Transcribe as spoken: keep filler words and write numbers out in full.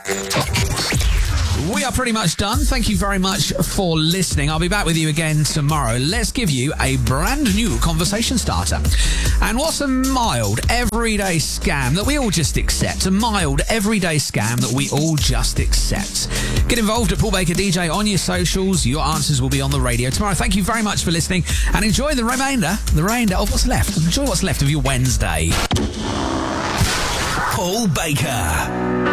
We are pretty much done. Thank you very much for listening. I'll be back with you again tomorrow. Let's give you a brand new conversation starter. And what's a mild, everyday scam that we all just accept? A mild, everyday scam that we all just accept. Get involved at Paul Baker D J on your socials. Your answers will be on the radio tomorrow. Thank you very much for listening and enjoy the remainder, the remainder of what's left. Enjoy what's left of your Wednesday. Paul Baker.